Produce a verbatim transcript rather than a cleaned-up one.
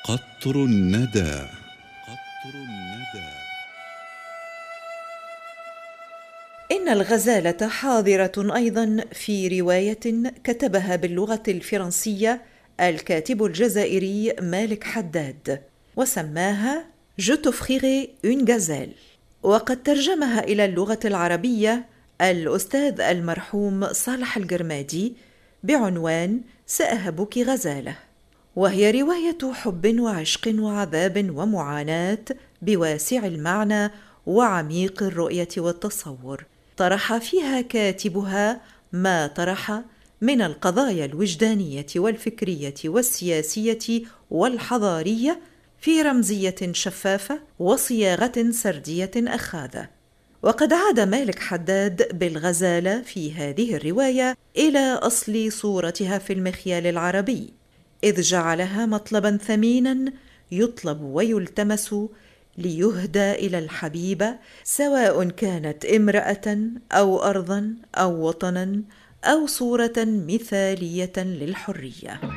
قطر الندى. قطر الندى. إن الغزالة حاضرة أيضاً في رواية كتبها باللغة الفرنسية الكاتب الجزائري مالك حداد، وسماها Je t'offrirai une gazelle. وقد ترجمها إلى اللغة العربية الأستاذ المرحوم صالح القرمادي بعنوان سأهبك غزالة، وهي رواية حب وعشق وعذاب ومعاناة بواسع المعنى وعميق الرؤية والتصور. طرح فيها كاتبها ما طرح من القضايا الوجدانية والفكرية والسياسية والحضارية في رمزية شفافة وصياغة سردية أخاذة. وقد عاد مالك حداد بالغزالة في هذه الرواية إلى أصل صورتها في المخيال العربي، إذ جعلها مطلباً ثميناً يطلب ويلتمس ليهدى إلى الحبيبة، سواء كانت امرأة أو أرضاً أو وطناً أو صورة مثالية للحرية.